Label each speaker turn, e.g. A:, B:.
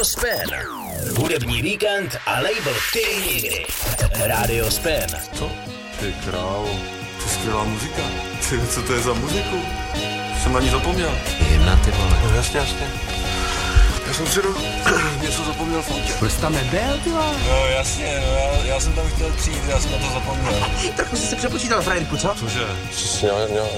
A: Spen. Hudební víkend a label Ty nikdy. Radio Spen.
B: Co? Ty králo, to je skvělá muzika. Ty, co to je za muziku? Jsem na ní zapomněl.
C: Jedna, ty vole.
B: No, jasně. Já jsem si něco zapomněl v autě.
C: Proč tam nebyl, ty vole?
B: No jasně, no, já jsem tam chtěl přijít, já jsem na to zapomněl.
C: Trochu jsi se přepočítal, frajerku, co?
B: Cože?
D: Jsi sněl,